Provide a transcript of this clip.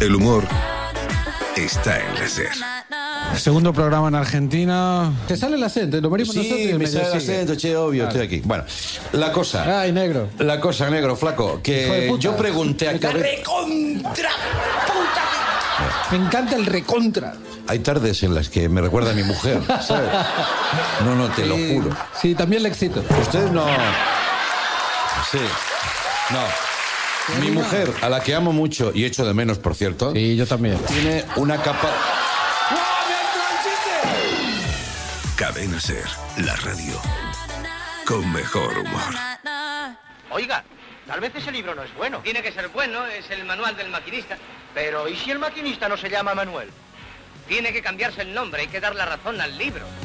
El humor está en la SER. Segundo programa en Argentina. ¿Te sale el acento? Lo morimos nosotros y me sale el acento, che, obvio, estoy aquí. Bueno, la cosa... Ay, negro. La cosa, negro, flaco, que yo pregunté a ¡Recontra! ¡Puta! Me encanta el recontra. Hay tardes en las que me recuerda a mi mujer, ¿sabes? No, te lo juro. Sí, también le excito. Ustedes no... Sí, no... Mi mujer, a la que amo mucho y echo de menos, por cierto. Sí, yo también. Tiene una capa... Cadena SER, la radio con mejor humor. Oiga, tal vez ese libro no es bueno. Tiene que ser bueno, es el manual del maquinista. Pero, ¿y si el maquinista no se llama Manuel? Tiene que cambiarse el nombre, hay que dar la razón al libro.